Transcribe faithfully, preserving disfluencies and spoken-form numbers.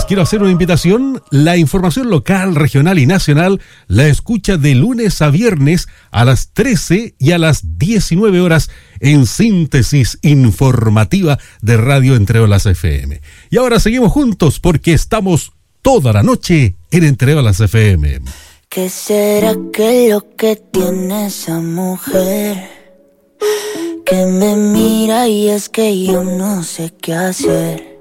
les quiero hacer una invitación. La información local, regional y nacional la escucha de lunes a viernes a las trece y a las diecinueve horas en Síntesis Informativa de Radio Entre Olas F M. Y ahora seguimos juntos porque estamos toda la noche en Entre Olas F M. ¿Qué será que lo que tiene esa mujer? Que me mira y es que yo no sé qué hacer.